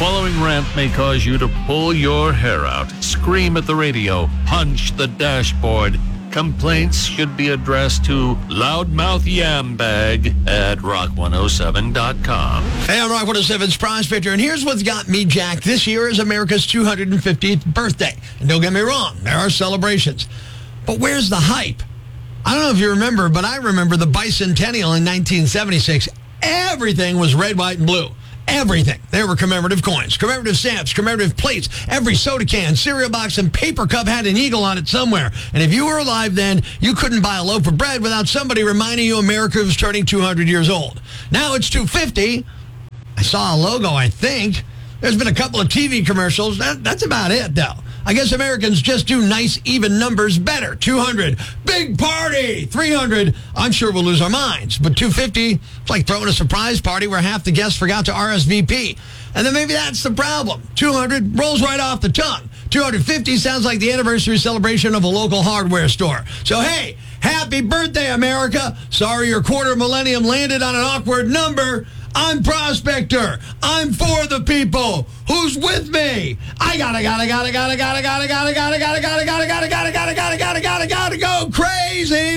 following rant may cause you to pull your hair out, scream at the radio, punch the dashboard. Complaints should be addressed to loudmouth.yambag at rock107.com. Hey, I'm Rock 107's Prospector, and here's what's got me jacked. This year is America's 250th birthday. And don't get me wrong, there are celebrations. But where's the hype? I don't know if you remember, but I remember the bicentennial in 1976. Everything was red, white, and blue. Everything. There were commemorative coins, commemorative stamps, commemorative plates. Every soda can, cereal box, and paper cup had an eagle on it somewhere. And if you were alive then, you couldn't buy a loaf of bread without somebody reminding you America was turning 200 years old. Now it's 250. I saw a logo, I think. There's been a couple of TV commercials. That's about it, though. I guess Americans just do nice, even numbers better. 200, big party. 300, I'm sure we'll lose our minds. But 250, it's like throwing a surprise party where half the guests forgot to RSVP. And then maybe that's the problem. 200 rolls right off the tongue. 250 sounds like the anniversary celebration of a local hardware store. So, hey, happy birthday, America. Sorry your quarter millennium landed on an awkward number. I'm Prospector. I'm for the people. Who's with me? I gotta go crazy,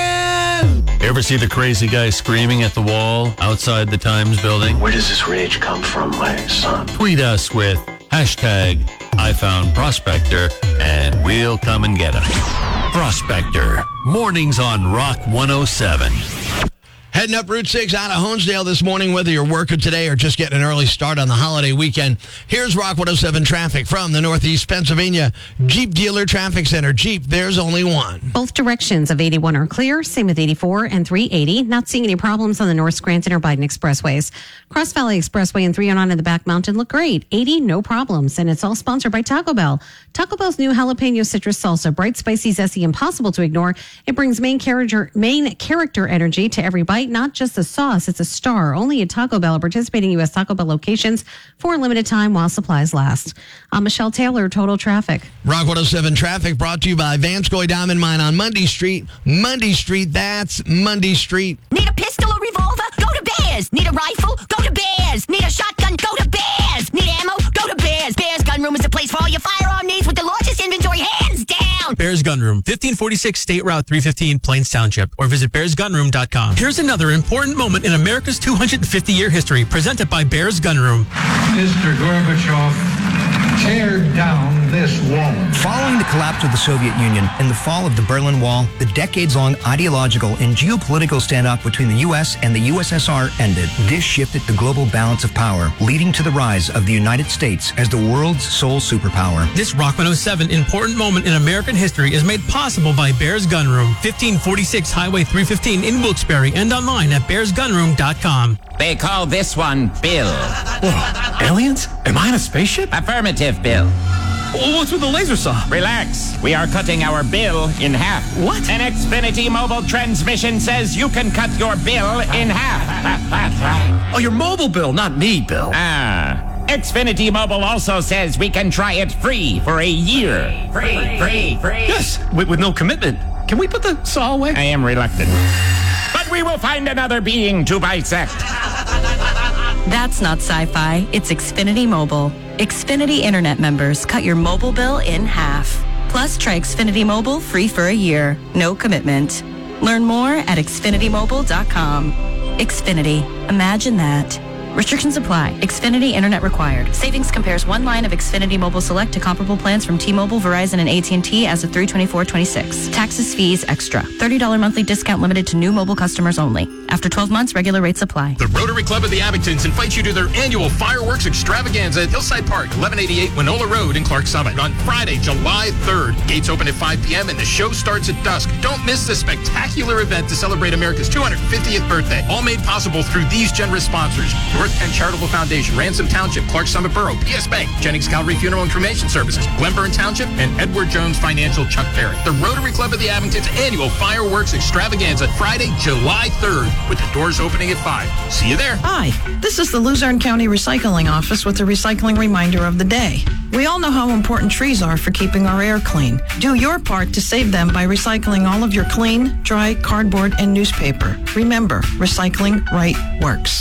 man. Ever see the crazy guy screaming at the wall outside the Times building? Where does this rage come from, my son? Tweet us with hashtag I found Prospector and we'll come and get him. Prospector. Mornings on Rock 107. Heading up Route 6 out of Honesdale this morning, whether you're working today or just getting an early start on the holiday weekend. Here's Rock 107 traffic from the Northeast Pennsylvania Jeep Dealer Traffic Center. Jeep, there's only one. Both directions of 81 are clear. Same with 84 and 380. Not seeing any problems on the North Scranton or Biden Expressways. Cross Valley Expressway and 309 in the Back Mountain look great. 80, no problems. And it's all sponsored by Taco Bell. Taco Bell's new jalapeno citrus salsa, bright, spicy, zesty, impossible to ignore. It brings main character energy to every bite. Not just a sauce, it's a star. Only at Taco Bell, participating U.S. Taco Bell locations for a limited time while supplies last. I'm Michelle Taylor, Total Traffic. Rock 107 traffic brought to you by Vanscoy Diamond Mine on Mundy Street. Mundy Street, that's Mundy Street. Need a pistol or revolver? Go to Bears. Need a rifle? Go to Bears. Need a shotgun? Go to Bears. Need ammo? Go to Bears. Bears Gun Room is the place for all your firearm needs with the largest inventory, hands down. Bears Gun Room, 1546 State Route 315, Plains Township, or visit bearsgunroom.com. Here's another important moment in America's 250-year history, presented by Bears Gun Room. Mr. Gorbachev, tear down this wall. Following the collapse of the Soviet Union and the fall of the Berlin Wall, the decades-long ideological and geopolitical standoff between the U.S. and the USSR ended. This shifted the global balance of power, leading to the rise of the United States as the world's sole superpower. This Rock 107 important moment in American history is made possible by Bears Gun Room, 1546 Highway 315 in Wilkes-Barre, and online at bearsgunroom.com. They call this one Bill. Whoa, aliens? Am I in a spaceship? Affirmative, Bill. What's with the laser saw? Relax. We are cutting our bill in half. What? An Xfinity mobile transmission says you can cut your bill in half. Oh, your mobile bill, not me, Bill. Xfinity Mobile also says we can try it free for a year. Free. Yes, with no commitment. Can we put the saw away? I am reluctant. But we will find another being to bisect. That's not sci-fi. It's Xfinity Mobile. Xfinity Internet members cut your mobile bill in half. Plus, try Xfinity Mobile free for a year. No commitment. Learn more at xfinitymobile.com. Xfinity. Imagine that. Restrictions apply. Xfinity Internet required. Savings compares one line of Xfinity Mobile Select to comparable plans from T-Mobile, Verizon, and AT&T as of 3/24/26. Taxes, fees, extra. $30 monthly discount limited to new mobile customers only. After 12 months, regular rates apply. The Rotary Club of the Abingtons invites you to their annual fireworks extravaganza at Hillside Park, 1188 Winola Road in Clark Summit on Friday, July 3rd. Gates open at 5 p.m. and the show starts at dusk. Don't miss this spectacular event to celebrate America's 250th birthday. All made possible through these generous sponsors: North Penn Charitable Foundation, Ransom Township, Clark Summit Borough, PS Bank, Jennings Calvary Funeral and Cremation Services, Glenburn Township, and Edward Jones Financial Chuck Ferry. The Rotary Club of the Abingtons annual fireworks extravaganza, Friday, July 3rd, with the doors opening at 5. See you there. Hi, this is the Luzerne County Recycling Office with a recycling reminder of the day. We all know how important trees are for keeping our air clean. Do your part to save them by recycling all of your clean, dry cardboard and newspaper. Remember, recycling right works.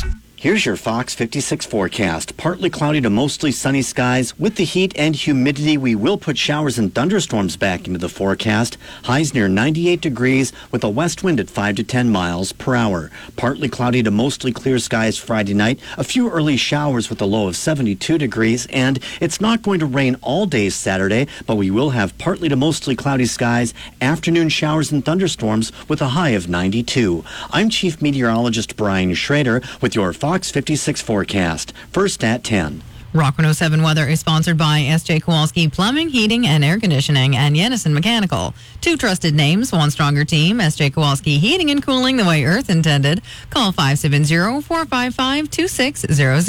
Here's your Fox 56 forecast. Partly cloudy to mostly sunny skies. With the heat and humidity, we will put showers and thunderstorms back into the forecast. Highs near 98 degrees with a west wind at 5 to 10 miles per hour. Partly cloudy to mostly clear skies Friday night. A few early showers with a low of 72 degrees. And it's not going to rain all day Saturday, but we will have partly to mostly cloudy skies, afternoon showers and thunderstorms with a high of 92. I'm Chief Meteorologist Brian Schrader with your Fox 56 forecast. First at 10. Rock 107 weather is sponsored by S.J. Kowalski Plumbing, Heating, and Air Conditioning and Yenison Mechanical. 2 trusted names, 1 stronger team. S.J. Kowalski Heating and Cooling the way Earth intended. Call 570-455-2600.